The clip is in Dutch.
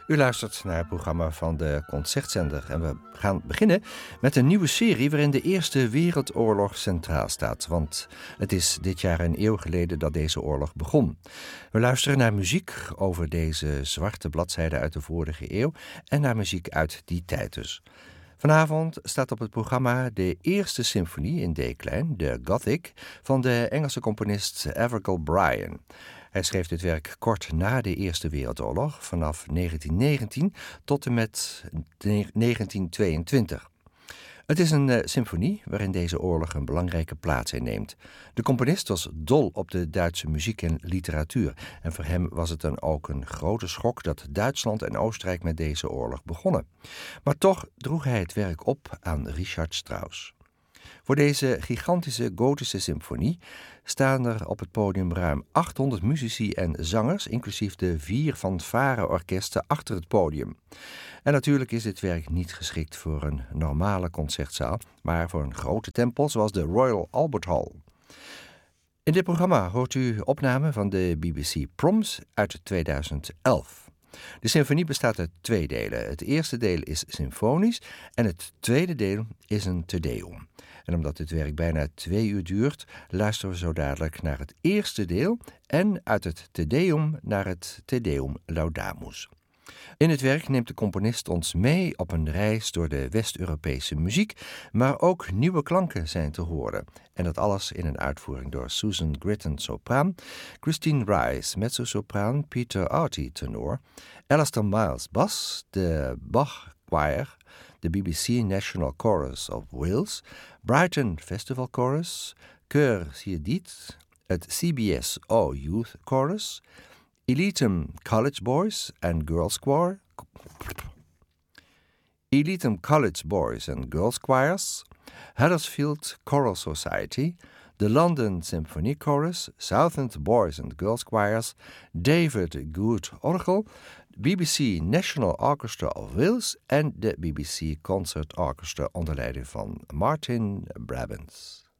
U luistert naar het programma van de Concertzender en we gaan beginnen met een nieuwe serie waarin de Eerste Wereldoorlog centraal staat. Want het is dit jaar een eeuw geleden dat deze oorlog begon. We luisteren naar muziek over deze zwarte bladzijde uit de vorige eeuw en naar muziek uit die tijd dus. Vanavond staat op het programma de eerste symfonie in D-klein, de Gothic, van de Engelse componist Avercall Bryan. Hij schreef dit werk kort na de Eerste Wereldoorlog, vanaf 1919 tot en met 1922. Het is een symfonie waarin deze oorlog een belangrijke plaats inneemt. De componist was dol op de Duitse muziek en literatuur. En voor hem was het dan ook een grote schok dat Duitsland en Oostenrijk met deze oorlog begonnen. Maar toch droeg hij het werk op aan Richard Strauss. Voor deze gigantische gotische symfonie staan er op het podium ruim 800 muzici en zangers, inclusief de 4 fanfare-orkesten achter het podium. En natuurlijk is dit werk niet geschikt voor een normale concertzaal, maar voor een grote tempel zoals de Royal Albert Hall. In dit programma hoort u opnamen van de BBC Proms uit 2011. De symfonie bestaat uit 2 delen. Het eerste deel is symfonisch en het tweede deel is een Te Deum. En omdat dit werk bijna 2 uur duurt, luisteren we zo dadelijk naar het eerste deel en uit het Te Deum naar het Te Deum Laudamus. In het werk neemt de componist ons mee op een reis door de West-Europese muziek, maar ook nieuwe klanken zijn te horen. En dat alles in een uitvoering door Susan Gritton sopraan, Christine Rice mezzosopraan, Peter Arty tenor, Alistair Miles bas, de Bach Choir, de BBC National Chorus of Wales, Brighton Festival Chorus, Chœur Siedit, het CBS All Youth Chorus, Elitem College Boys and Girls Choir, Elitem College Boys and Girls Choirs, Huddersfield Choral Society, the London Symphony Chorus, Southend Boys and Girls Choirs, David Good Orgel, BBC National Orchestra of Wales en de BBC Concert Orchestra onder leiding van Martin Brabants.